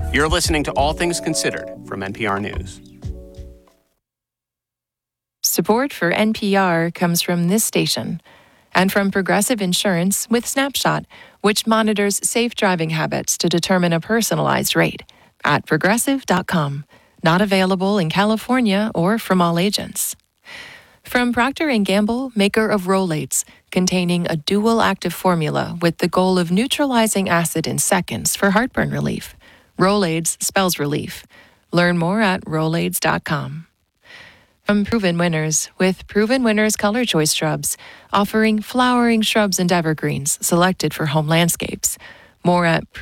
You're listening to All Things Considered from NPR News. Support for NPR comes from this station and from Progressive Insurance with Snapshot, which monitors safe driving habits to determine a personalized rate at progressive.com. Not available in California or from all agents. From Procter & Gamble, maker of Rolaids, containing a dual active formula with the goal of neutralizing acid in seconds for heartburn relief. Rolaids spells relief. Learn more at Rolaids.com. From Proven Winners, with Proven Winners Color Choice Shrubs, offering flowering shrubs and evergreens selected for home landscapes. More at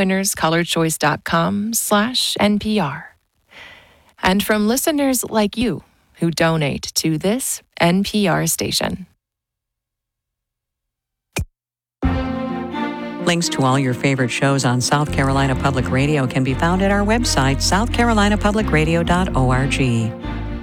provenwinnerscolorchoice.com/NPR. And from listeners like you who donate to this NPR station. Links to all your favorite shows on South Carolina Public Radio can be found at our website, southcarolinapublicradio.org.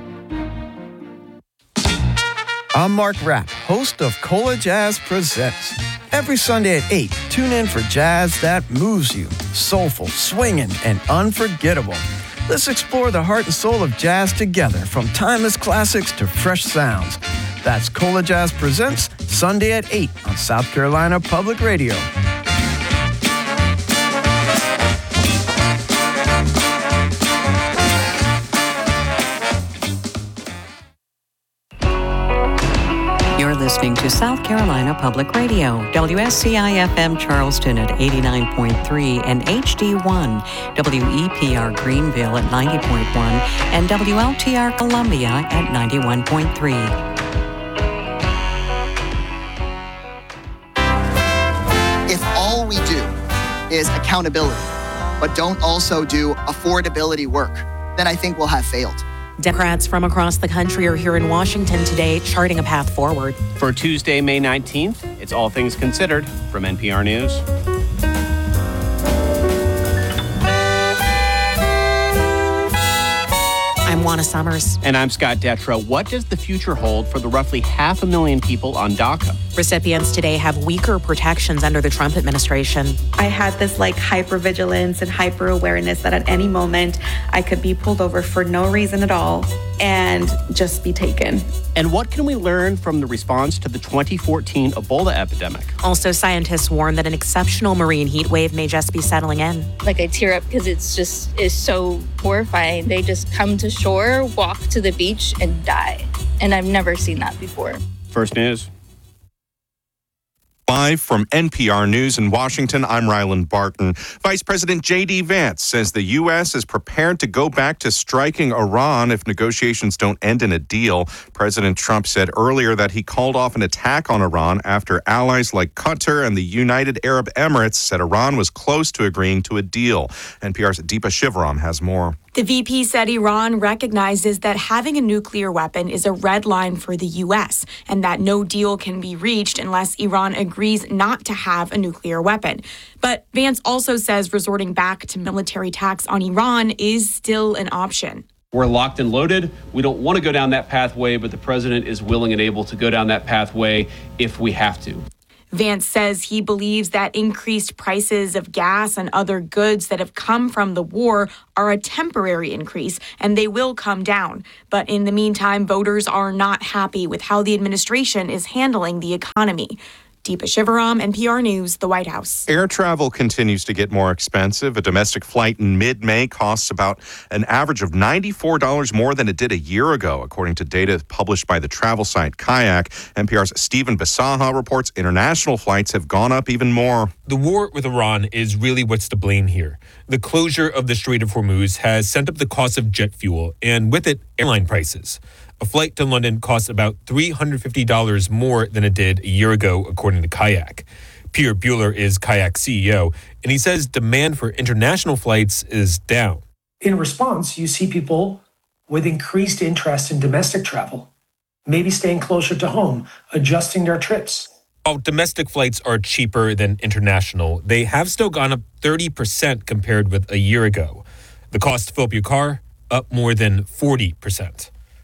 I'm Mark Rapp, host of Cola Jazz Presents. Every Sunday at 8, tune in for jazz that moves you, soulful, swinging, and unforgettable. Let's explore the heart and soul of jazz together, from timeless classics to fresh sounds. That's Cola Jazz Presents, Sunday at 8 on South Carolina Public Radio. You're listening to South Carolina Public Radio, WSCI-FM Charleston at 89.3 and HD1, WEPR Greenville at 90.1, and WLTR Columbia at 91.3. If all we do is accountability, but don't also do affordability work, then I think we'll have failed. Democrats from across the country are here in Washington today charting a path forward. For Tuesday, May 19th, it's All Things Considered from NPR News. I'm Juana Summers. And I'm Scott Detrow. What does the future hold for the roughly 500,000 people on DACA? Recipients today have weaker protections under the Trump administration. I had this hypervigilance and hyper awareness that at any moment I could be pulled over for no reason at all and just be taken. And what can we learn from the response to the 2014 Ebola epidemic? Also, scientists warn that an exceptional marine heat wave may just be settling in. I tear up because it's so horrifying. They just come to shore, walk to the beach, and die. And I've never seen that before. First News. Live from NPR News in Washington, I'm Ryland Barton. Vice President J.D. Vance says the U.S. is prepared to go back to striking Iran if negotiations don't end in a deal. President Trump said earlier that he called off an attack on Iran after allies like Qatar and the United Arab Emirates said Iran was close to agreeing to a deal. NPR's Deepa Shivaram has more. The VP said Iran recognizes that having a nuclear weapon is a red line for the U.S. and that no deal can be reached unless Iran agrees not to have a nuclear weapon. But Vance also says resorting back to military attacks on Iran is still an option. We're locked and loaded. We don't want to go down that pathway, but the president is willing and able to go down that pathway if we have to. Vance says he believes that increased prices of gas and other goods that have come from the war are a temporary increase, and they will come down. But in the meantime, voters are not happy with how the administration is handling the economy. Deepa Shivaram, NPR News, the White House. Air travel continues to get more expensive. A domestic flight in mid-May costs about an average of $94 more than it did a year ago, according to data published by the travel site Kayak. NPR's Stephen Bisaha reports international flights have gone up even more. The war with Iran is really what's to blame here. The closure of the Strait of Hormuz has sent up the cost of jet fuel, and with it, airline prices. A flight to London costs about $350 more than it did a year ago, according to Kayak. Peter Buehler is Kayak's CEO, and he says demand for international flights is down. In response, you see people with increased interest in domestic travel, maybe staying closer to home, adjusting their trips. While domestic flights are cheaper than international, they have still gone up 30% compared with a year ago. The cost to fill up your car, up more than 40%.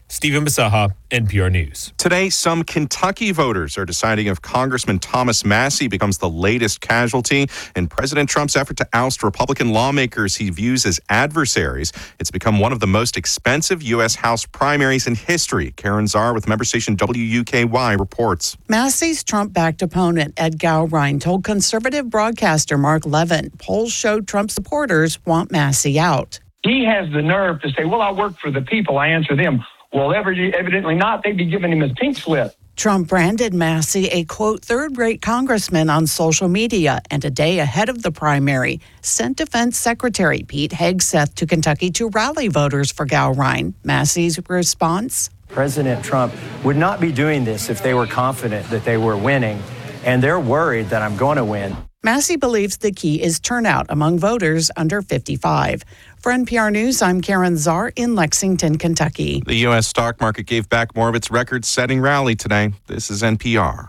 Stephen Basaha, NPR News. Today, some Kentucky voters are deciding if Congressman Thomas Massie becomes the latest casualty in President Trump's effort to oust Republican lawmakers he views as adversaries. It's become one of the most expensive U.S. House primaries in history. Karen Czar with member station WUKY reports. Massie's Trump-backed opponent, Ed Gowrine, told conservative broadcaster Mark Levin polls showed Trump supporters want Massie out. He has the nerve to say, well, I work for the people, I answer them. Well, evidently not. They'd be giving him his pink slip. Trump branded Massie a, quote, third-rate congressman on social media, and a day ahead of the primary, sent Defense Secretary Pete Hegseth to Kentucky to rally voters for Gowrine. Massie's response? President Trump would not be doing this if they were confident that they were winning, and they're worried that I'm going to win. Massie believes the key is turnout among voters under 55. For NPR News, I'm Karen Czar in Lexington, Kentucky. The U.S. stock market gave back more of its record-setting rally today. This is NPR.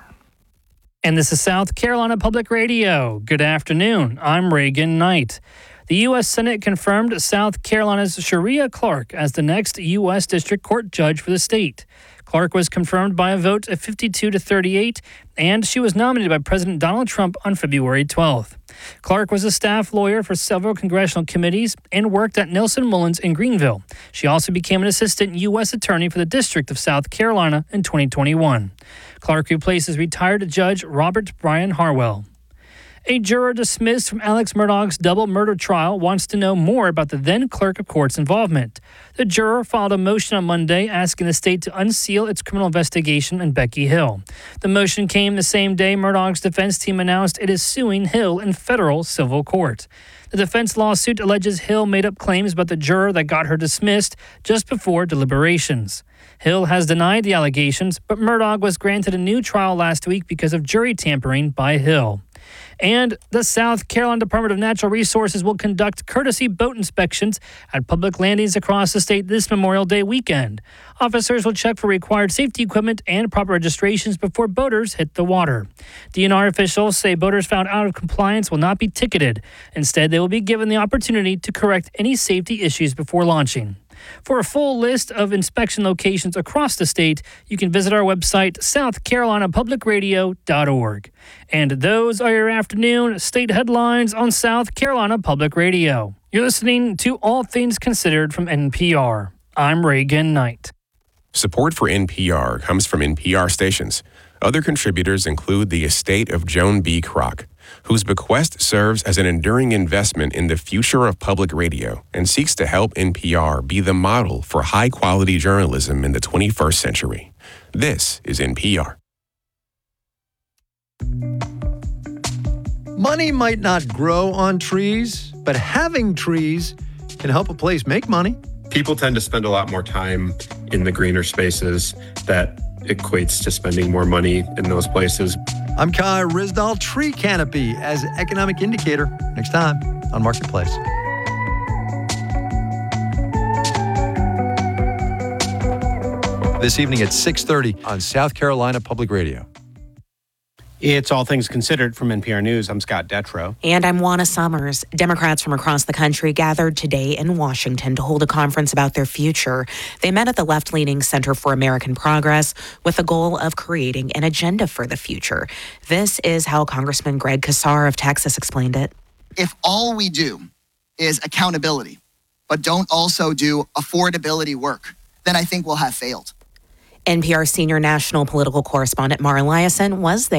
And this is South Carolina Public Radio. Good afternoon. I'm Reagan Knight. The U.S. Senate confirmed South Carolina's Sharia Clark as the next U.S. District Court judge for the state. Clark was confirmed by a vote of 52-38, and she was nominated by President Donald Trump on February 12th. Clark was a staff lawyer for several congressional committees and worked at Nelson Mullins in Greenville. She also became an assistant U.S. attorney for the District of South Carolina in 2021. Clark replaces retired Judge Robert Brian Harwell. A juror dismissed from Alex Murdaugh's double murder trial wants to know more about the then clerk of court's involvement. The juror filed a motion on Monday asking the state to unseal its criminal investigation in Becky Hill. The motion came the same day Murdaugh's defense team announced it is suing Hill in federal civil court. The defense lawsuit alleges Hill made up claims about the juror that got her dismissed just before deliberations. Hill has denied the allegations, but Murdaugh was granted a new trial last week because of jury tampering by Hill. And the South Carolina Department of Natural Resources will conduct courtesy boat inspections at public landings across the state this Memorial Day weekend. Officers will check for required safety equipment and proper registrations before boaters hit the water. DNR officials say boaters found out of compliance will not be ticketed. Instead, they will be given the opportunity to correct any safety issues before launching. For a full list of inspection locations across the state, you can visit our website, southcarolinapublicradio.org. And those are your afternoon state headlines on South Carolina Public Radio. You're listening to All Things Considered from NPR. I'm Reagan Knight. Support for NPR comes from NPR stations. Other contributors include the estate of Joan B. Kroc, whose bequest serves as an enduring investment in the future of public radio and seeks to help NPR be the model for high-quality journalism in the 21st century. This is NPR. Money might not grow on trees, but having trees can help a place make money. People tend to spend a lot more time in the greener spaces. That equates to spending more money in those places. I'm Kai Rizdal, Tree Canopy as economic indicator. Next time on Marketplace. This evening at 6:30 on South Carolina Public Radio. It's All Things Considered from NPR News. I'm Scott Detrow. And I'm Juana Summers. Democrats from across the country gathered today in Washington to hold a conference about their future. They met at the left-leaning Center for American Progress with the goal of creating an agenda for the future. This is how Congressman Greg Casar of Texas explained it. If all we do is accountability, but don't also do affordability work, then I think we'll have failed. NPR senior national political correspondent Mara Liasson was there.